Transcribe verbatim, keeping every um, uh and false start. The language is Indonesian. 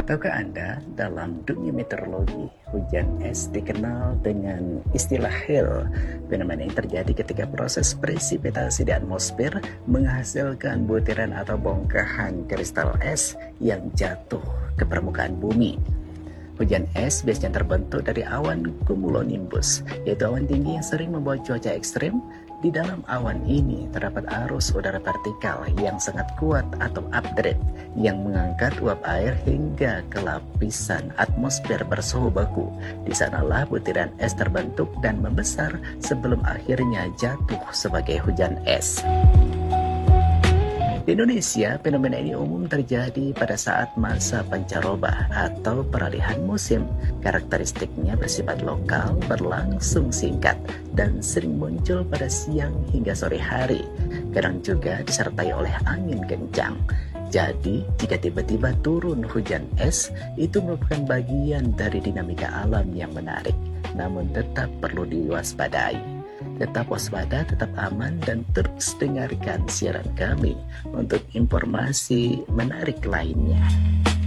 Tahukah Anda, dalam dunia meteorologi, hujan es dikenal dengan istilah hail. Fenomena yang terjadi ketika proses presipitasi di atmosfer menghasilkan butiran atau bongkahan kristal es yang jatuh ke permukaan bumi. Hujan es biasanya terbentuk dari awan cumulonimbus, yaitu awan tinggi yang sering membawa cuaca ekstrim. Di dalam awan ini terdapat arus udara vertikal yang sangat kuat atau updraft yang mengangkat uap air hingga ke lapisan atmosfer bersuhu baku. Di sanalah butiran es terbentuk dan membesar sebelum akhirnya jatuh sebagai hujan es. Di Indonesia, fenomena ini umum terjadi pada saat masa pancaroba atau peralihan musim. Karakteristiknya bersifat lokal, berlangsung singkat, dan sering muncul pada siang hingga sore hari. Kadang juga disertai oleh angin kencang. Jadi, jika tiba-tiba turun hujan es, itu merupakan bagian dari dinamika alam yang menarik, namun tetap perlu diwaspadai. Tetap waspada, tetap aman, dan terus dengarkan siaran kami untuk informasi menarik lainnya.